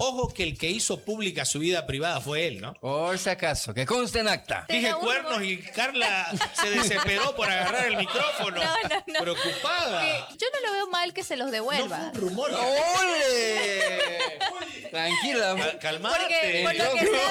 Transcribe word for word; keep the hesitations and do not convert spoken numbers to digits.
Ojo que el que hizo pública su vida privada fue él, ¿no? Por si acaso, que conste en acta. Dije Tenga un cuernos rumor. y Carla se desesperó por agarrar el micrófono. No, no, no. Preocupada. Que yo no lo veo mal que se los No fue devuelva. un rumor. ¡Ole! Tranquila. Cal- Calmate. Porque por lo que No, se